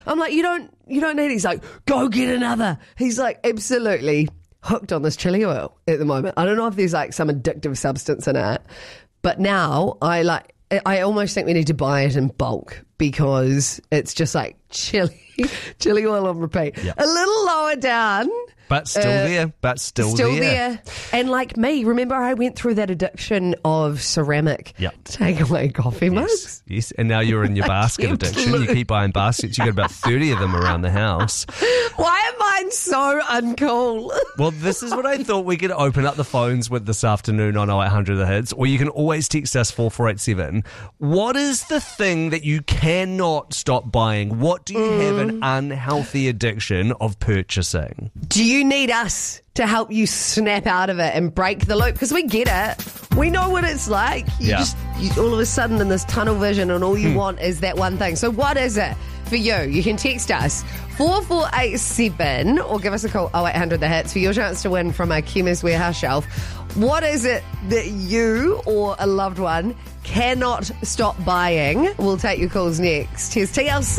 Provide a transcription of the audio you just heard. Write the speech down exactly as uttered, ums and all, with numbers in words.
I'm like, you don't, you don't need it. He's like, go get another. He's like, absolutely hooked on this chili oil at the moment. I don't know if there's like some addictive substance in it, but now I like, I almost think we need to buy it in bulk because it's just like chili, chili oil on repeat. Yep. A little lower down. But still uh, there, but still, still there. there. And like me, remember I went through that addiction of ceramic yep. takeaway coffee yes. mugs? Yes, and now you're in your basket addiction. You keep buying baskets. You got about thirty of them around the house. Why am mine so uncool? Well, this is what I thought we could open up the phones with this afternoon on oh eight hundred The Hits, or you can always text us four four eight seven. What is the thing that you cannot stop buying? What do you mm. have an unhealthy addiction of purchasing? Do you need us to help you snap out of it and break the loop? Because we get it. We know what it's like. You yeah. just you, all of a sudden in this tunnel vision and all you hmm. want is that one thing. So what is it for you? You can text us four four eight seven or give us a call oh eight hundred The Hits for your chance to win from our Chemist Warehouse shelf. What is it that you or a loved one cannot stop buying? We'll take your calls next. Here's T L C.